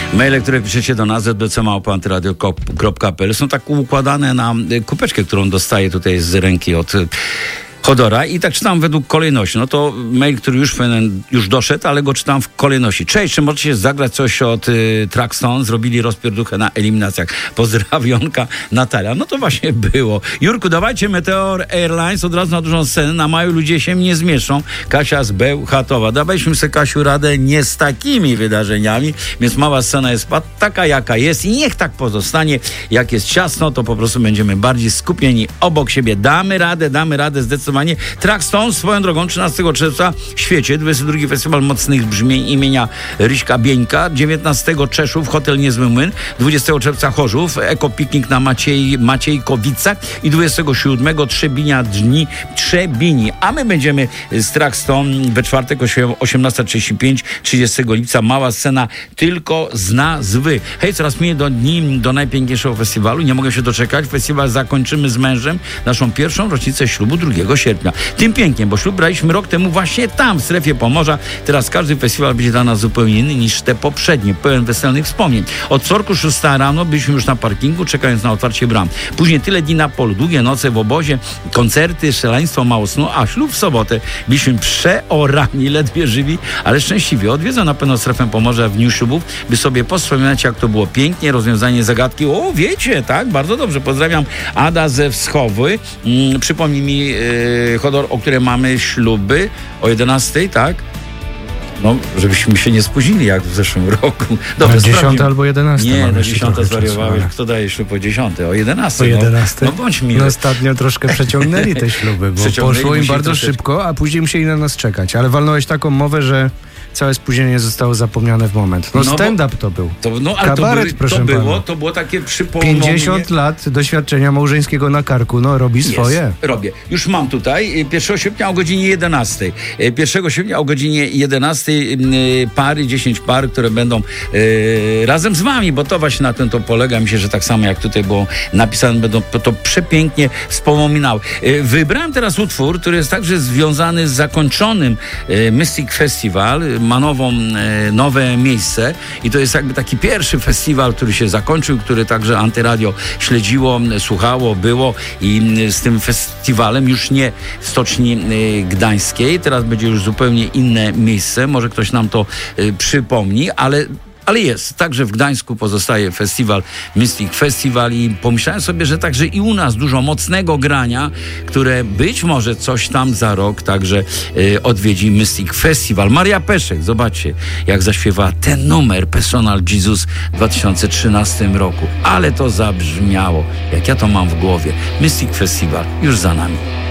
Maile, które piszecie do nas, zbc@antyradio.pl są tak układane na kubeczkę, którą dostaję tutaj z ręki od Hodora i tak czytam według kolejności. No to mail, który już doszedł, ale go czytam w kolejności. Cześć, czy możecie zagrać coś od Trackstone? Zrobili rozpierduchę na eliminacjach. Pozdrawionka Natalia. No to właśnie było. Jurku, dawajcie Meteor Airlines od razu na dużą scenę. Na maju ludzie się nie zmieszczą. Kasia z Bełchatowa. Dawaliśmy sobie, Kasiu, radę nie z takimi wydarzeniami, więc mała scena jest taka, jaka jest i niech tak pozostanie. Jak jest ciasno, to po prostu będziemy bardziej skupieni obok siebie. Damy radę zdecydowanie. Trackstone swoją drogą 13 czerwca w świecie, 22 Festiwal Mocnych Brzmień imienia Ryśka Bieńka, 19 Czeszów, Hotel Niezły Młyn, 20 czerwca Chorzów, ekopiknik na Maciejkowicach i 27 Trzebini. A my będziemy z Trackstone we czwartek 18:35, 30 lipca. Mała scena tylko z nazwy. Hej, coraz mniej do najpiękniejszego festiwalu. Nie mogę się doczekać. Festiwal zakończymy z mężem naszą pierwszą rocznicę ślubu 2 sierpnia. Tym pięknym, bo ślub braliśmy rok temu właśnie tam, w strefie Pomorza. Teraz każdy festiwal będzie dla nas zupełnie inny niż te poprzednie, pełen weselnych wspomnień. Od wtorku 6 rano byliśmy już na parkingu, czekając na otwarcie bram. Później tyle dni na polu, długie noce w obozie, koncerty, szaleństwo, mało snu, a ślub w sobotę. Byliśmy przeorani, ledwie żywi, ale szczęśliwie. Odwiedzę na pewno strefę Pomorza w dniu ślubów, by sobie wspominać, jak to było pięknie, rozwiązanie zagadki. O, wiecie, tak? Bardzo dobrze. Pozdrawiam Ada ze Wschowy. Przypomnij mi, Hodor, o które mamy śluby o 11, tak? No, żebyśmy się nie spóźnili jak w zeszłym roku. Dobrze, 10 albo 11. Nie, na 10 zwariowałeś. Kto daje ślub o 10? O 11. O 11? No bądź miły. No ostatnio troszkę przeciągnęli te śluby, bo poszło im bardzo szybko, a później musieli na nas czekać. Ale walnąłeś taką mowę, że całe spóźnienie zostało zapomniane w moment. No stand-up to był. Kabaret, proszę pana. To było takie przypomnienie. 50 lat doświadczenia małżeńskiego na karku. No, robi swoje. Robię. Już mam tutaj 1 sierpnia o godzinie 11. 1 sierpnia o godzinie 11 pary, 10 par, które będą razem z wami, bo to właśnie na tym to polega. Myślę, że tak samo jak tutaj było napisane, będą to przepięknie wspominały. Wybrałem teraz utwór, który jest także związany z zakończonym Mystic Festival. Ma nowe miejsce i to jest jakby taki pierwszy festiwal, który się zakończył, który także Antyradio śledziło, słuchało, było i z tym festiwalem już nie w Stoczni Gdańskiej, teraz będzie już zupełnie inne miejsce, może ktoś nam to przypomni, ale jest. Także w Gdańsku pozostaje festiwal Mystic Festival i pomyślałem sobie, że także i u nas dużo mocnego grania, które być może coś tam za rok także odwiedzi Mystic Festival. Maria Peszek, zobaczcie, jak zaśpiewa ten numer Personal Jesus w 2013 roku. Ale to zabrzmiało, jak ja to mam w głowie. Mystic Festival już za nami.